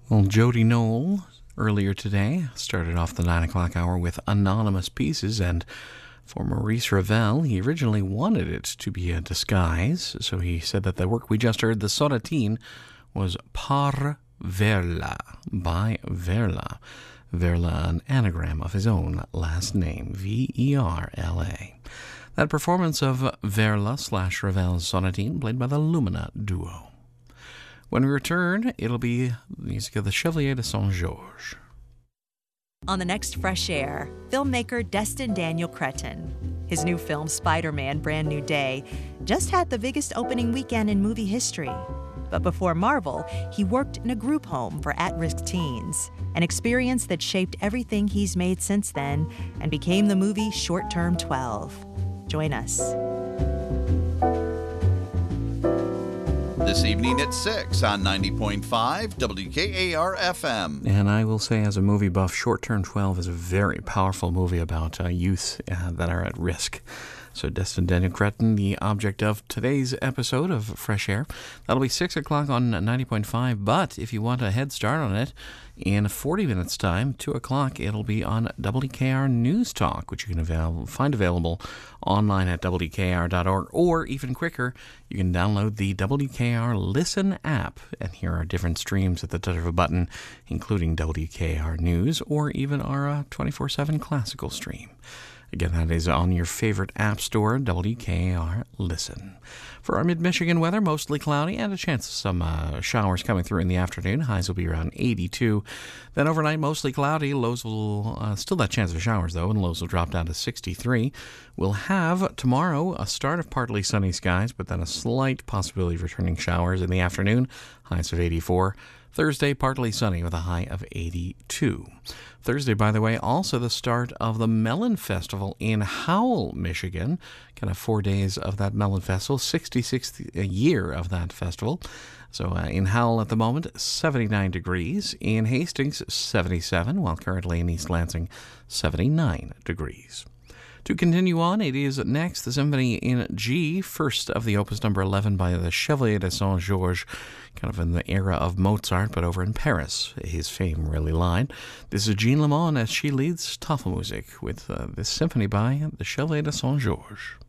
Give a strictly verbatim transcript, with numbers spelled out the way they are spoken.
Well, Jody Knoll earlier today started off the nine o'clock hour with Anonymous Pieces, and for Maurice Ravel, he originally wanted it to be a disguise, so he said that the work we just heard, the sonatine, was Par Verla, by Verla. Verla, an anagram of his own last name, V E R L A. That performance of Verla slash Ravel's sonatine, played by the Lumina Duo. When we return, it'll be the music of the Chevalier de Saint-Georges. On the next Fresh Air, filmmaker Destin Daniel Cretton. His new film, Spider-Man: Brand New Day, just had the biggest opening weekend in movie history. But before Marvel, he worked in a group home for at-risk teens, an experience that shaped everything he's made since then and became the movie Short Term twelve. Join us. This evening at six on ninety point five W K A R F M. And I will say, as a movie buff, Short Term twelve is a very powerful movie about uh, youth uh, that are at risk. So Destin Daniel Cretton, the object of today's episode of Fresh Air. That'll be six o'clock on ninety point five, but if you want a head start on it, in forty minutes' time, two o'clock, it'll be on W K R News Talk, which you can avail- find available online at W K R dot org, or even quicker, you can download the W K R Listen app, and here are different streams at the touch of a button, including W K R News, or even our uh, twenty-four seven classical stream. Again, that is on your favorite app store, W K R Listen. For our mid-Michigan weather, mostly cloudy and a chance of some uh, showers coming through in the afternoon. Highs will be around eighty-two. Then overnight, mostly cloudy. Lows will, uh, still that chance of showers, though, and lows will drop down to sixty-three. We'll have tomorrow a start of partly sunny skies, but then a slight possibility of returning showers in the afternoon. Highs of eighty-four. Thursday, partly sunny with a high of eighty-two. Thursday, by the way, also the start of the Melon Festival in Howell, Michigan. Kind of four days of that Melon Festival, sixty-sixth year of that festival. So uh, in Howell at the moment, seventy-nine degrees. In Hastings, seventy-seven, while currently in East Lansing, seventy-nine degrees. To continue on, it is next the Symphony in G, first of the Opus number eleven by the Chevalier de Saint-Georges, kind of in the era of Mozart, but over in Paris, his fame really lied. This is Jean Lemon as she leads Tafelmusik with uh, this symphony by the Chevalier de Saint-Georges.